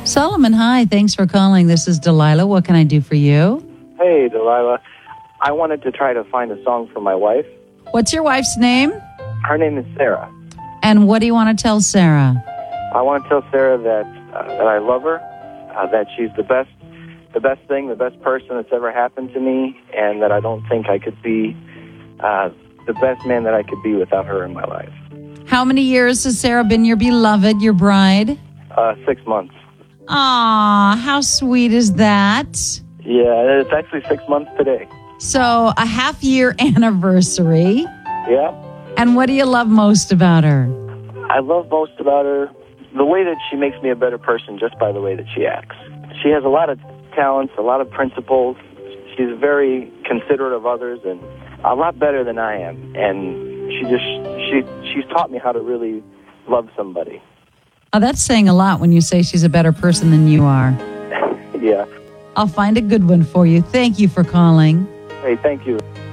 Solomon, hi. Thanks for calling. This is Delilah. What can I do for you? Hey, Delilah. I wanted to try to find a song for my wife. What's your wife's name? Her name is Sarah. And what do you want to tell Sarah? I want to tell Sarah that I love her, that she's the best thing, the best person that's ever happened to me, and that I don't think I could be the best man that I could be without her in my life. How many years has Sarah been your beloved, your bride? 6 months. Aw, how sweet is that? Yeah, it's actually 6 months today. So, a half-year anniversary. Yeah. And what do you love most about her? I love most about her the way that she makes me a better person just by the way that she acts. She has a lot of talents, a lot of principles. She's very considerate of others and a lot better than I am. And she's taught me how to really love somebody. Oh, that's saying a lot when you say she's a better person than you are. Yeah. I'll find a good one for you. Thank you for calling. Hey, thank you.